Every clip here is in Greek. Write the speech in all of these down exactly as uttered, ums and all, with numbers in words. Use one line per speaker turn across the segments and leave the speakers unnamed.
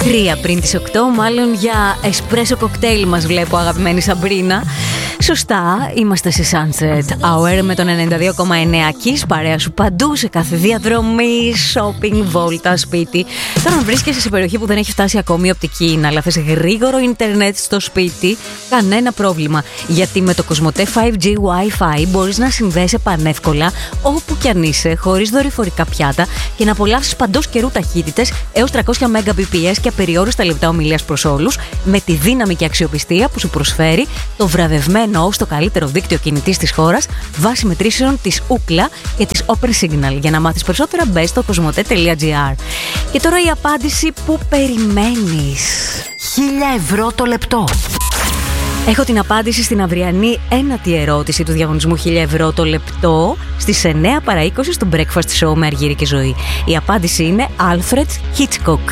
Τρία πριν τις οκτώ, μάλλον για εσπρέσο κοκτέιλ μας βλέπω, αγαπημένη Σαμπρίνα. Σωστά, είμαστε σε Sunset Hour με τον ενενήντα δύο κόμμα εννέα Kiss, παρέα σου παντού, σε κάθε διαδρομή, shopping, βόλτα, σπίτι. Τώρα αν βρίσκεσαι σε περιοχή που δεν έχει φτάσει ακόμη η οπτική, να λάθεις γρήγορο ίντερνετ στο σπίτι, κανένα πρόβλημα. Γιατί με το Κοσμοτέ φάιβ τζι Wi-Fi μπορείς να συνδέεσαι πανεύκολα όπου κι αν είσαι, χωρίς δορυφορικά πιάτα και να απολαύσεις παντός καιρού ταχύτητες έως τριακόσια Mbps και απεριόριστα λεπτά ομιλίας προς όλους, με τη δύναμη και αξιοπιστία που σου προσφέρει το βραβευμένο ως το καλύτερο δίκτυο κινητής της χώρας βάσει μετρήσεων της Ookla και της OpenSignal. Για να μάθεις περισσότερα μπε στο κοσμοτέ τελεία τζι άρ. Και τώρα η απάντηση που περιμένεις. Χίλια ευρώ το λεπτό. Έχω την απάντηση στην αυριανή ένατη ερώτηση του διαγωνισμού χίλια ευρώ το λεπτό στις εννέα παρά είκοσι στο Breakfast Show με Αργύρη και Ζωή. Η απάντηση είναι Alfred Hitchcock.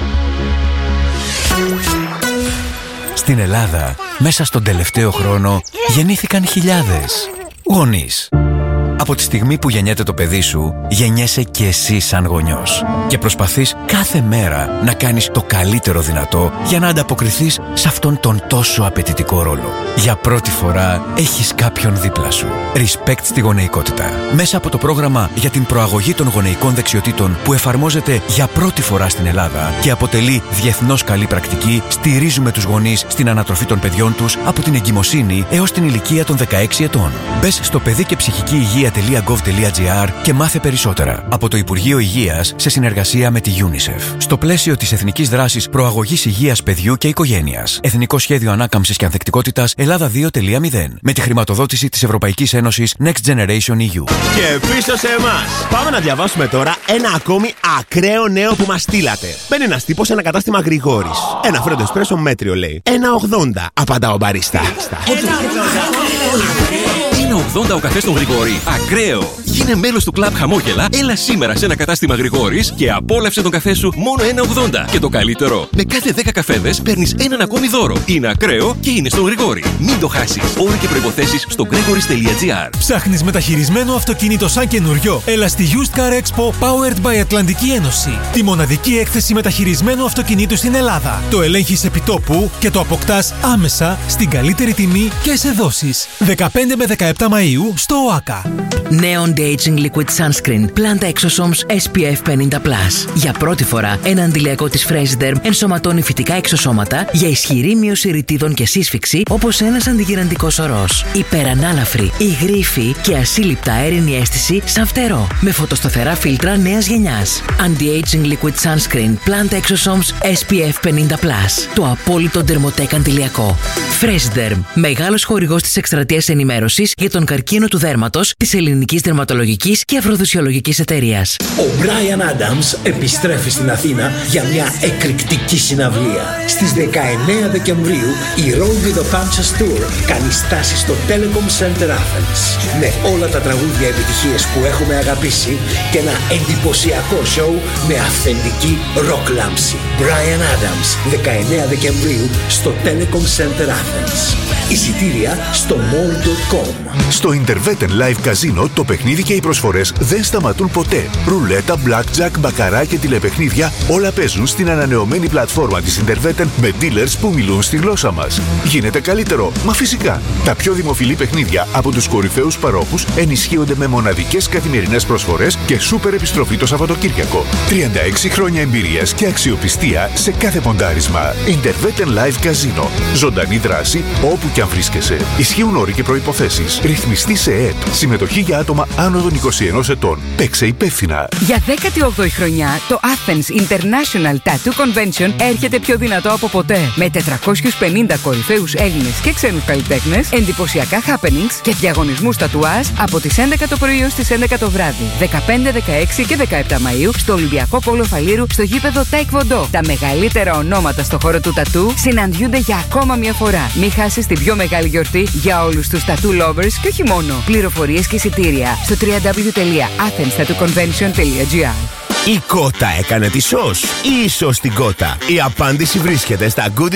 Στην Ελλάδα, μέσα στον τελευταίο χρόνο, γεννήθηκαν χιλιάδες γονείς. Από τη στιγμή που γεννιέται το παιδί σου, γεννιέσαι και εσύ σαν γονιός. Και προσπαθείς κάθε μέρα να κάνεις το καλύτερο δυνατό για να ανταποκριθείς σε αυτόν τον τόσο απαιτητικό ρόλο. Για πρώτη φορά έχεις κάποιον δίπλα σου. Respect στη γονεϊκότητα. Μέσα από το πρόγραμμα για την προαγωγή των γονεϊκών δεξιοτήτων που εφαρμόζεται για πρώτη φορά στην Ελλάδα και αποτελεί διεθνώς καλή πρακτική, στηρίζουμε τους γονείς στην ανατροφή των παιδιών τους από την εγκυμοσύνη έως την ηλικία των δεκαέξι ετών. Μπες στο παιδί και ψυχική υγεία τελεία γκοβ τελεία τζι άρ και μάθε περισσότερα. Από το Υπουργείο Υγείας σε συνεργασία με τη UNICEF. Στο πλαίσιο της Εθνικής Δράσης Προαγωγής Υγείας Παιδιού και Οικογένειας. Εθνικό Σχέδιο Ανάκαμψης και Ανθεκτικότητας Ελλάδα δύο τελεία μηδέν. Με τη χρηματοδότηση της Ευρωπαϊκής Ένωσης Next Generation ι γιου.
Και πίσω σε εμάς. Πάμε να διαβάσουμε τώρα ένα ακόμη ακραίο νέο που μας στείλατε. Μπαίνει ένας τύπος σε ένα κατάστημα Γρηγόρης. Ένα φρέντο εσπρέσο μέτριο λέει. ένα ογδόντα, απαντά ο μπαρίστα.
Είναι ογδόντα ο καφές των Γρηγόρη. Ακραίο! Γίνε μέλος του κλαμπ Χαμόγελα, έλα σήμερα σε ένα κατάστημα Γρηγόρης και απόλαυσε τον καφέ σου μόνο ένα ογδόντα. Και το καλύτερο, με κάθε δέκα καφέδες παίρνεις έναν ακόμη δώρο. Είναι ακραίο και είναι στον Γρηγόρη. Μην το χάσεις. Όροι και προϋποθέσεις στο gregoris τελεία τζι άρ.
Ψάχνεις μεταχειρισμένο αυτοκίνητο σαν καινούριο? Έλα στη Used Car Expo Powered by Ατλαντική Ένωση. Τη μοναδική έκθεση μεταχειρισμένου αυτοκινήτου στην Ελλάδα. Το ελέγχεις επιτόπου και το αποκτάς άμεσα στην καλύτερη τιμή και σε δόσεις. δεκαπέντε με δεκαεπτά Μαΐου στο ΟΑΚΑ.
Neon Aging Liquid Sunscreen Planta Exosomes ες πι εφ πενήντα πλας. Για πρώτη φορά, ένα αντιλιακό της Fresiderm ενσωματώνει φυτικά εξωσώματα για ισχυρή μείωση ρητίδων και σύσφυξη, όπως ένας αντιγυραντικός ορός. Υπερανάλαφρη, υγρήφη και ασύλληπτα αέρινη αίσθηση σαν φτερό. Με φωτοσταθερά φίλτρα νέας γενιάς. Anti-Aging Liquid Sunscreen Planta Exosomes ες πι εφ πενήντα πλας. Το απόλυτο ντερμοτέκ αντιλιακό. Fresiderm, μεγάλος χορηγός της εκστρατείας ενημέρωσης για τον καρκίνο του δέρματος της Ελληνικής Δερματολογικής και Αφροδισιολογικής Εταιρείας.
Ο Brian Adams επιστρέφει στην Αθήνα για μια εκρηκτική συναυλία. Στις δεκαεννέα Δεκεμβρίου η Roll with the Punches Tour κάνει στάση στο Telecom Center Athens. Με όλα τα τραγούδια επιτυχίες που έχουμε αγαπήσει και ένα εντυπωσιακό σοου με αυθεντική rock λάμψη. Brian Adams, δεκαεννέα Δεκεμβρίου στο Telecom Center Athens. Εισιτήρια στο μολ τελεία κομ.
Στο Intervetten Live Casino το παιχνίδι και οι προσφορές δεν σταματούν ποτέ. Ρουλέτα, blackjack, μπακαρά και τηλεπαιχνίδια όλα παίζουν στην ανανεωμένη πλατφόρμα της Intervetten με dealers που μιλούν στη γλώσσα μας. Γίνεται καλύτερο, μα φυσικά. Τα πιο δημοφιλή παιχνίδια από τους κορυφαίους παρόχους ενισχύονται με μοναδικές καθημερινές προσφορές και σούπερ επιστροφή το Σαββατοκύριακο. τριάντα έξι χρόνια εμπειρίας και αξιοπιστία σε κάθε ποντάρισμα. Intervetten Live Casino. Ζωντανή δράση όπου κι αν βρίσκεσαι. Ισχύουν όροι και προϋποθέσεις. Ρυθμιστή σε ΕΕΠ. Συμμετοχή για άτομα άνω των είκοσι ενός ετών. Παίξε υπεύθυνα.
Για δέκατη όγδοη χρονιά, το Athens International Tattoo Convention έρχεται πιο δυνατό από ποτέ. Με τετρακόσιους πενήντα κορυφαίους Έλληνες και ξένους καλλιτέχνες, εντυπωσιακά happenings και διαγωνισμούς τατουάζ από τις έντεκα το πρωί έως τις έντεκα το βράδυ. δεκαπέντε, δεκαέξι και δεκαεπτά Μαΐου στο Ολυμπιακό Πόλο Φαλήρου στο γήπεδο Taekwondo. Τα μεγαλύτερα ονόματα στο χώρο του τατού συναντιούνται για ακόμα μια φορά. Μην χάσεις την πιο μεγάλη γιορτή για όλους τους tattoo lovers και όχι μόνο. Πληροφορίες και εισιτήρια στο double-u double-u double-u τελεία athens tattoo convention τελεία τζι άρ.
Η Κότα έκανε τη σως ή η σως την Κότα? Η απάντηση βρίσκεται στα Good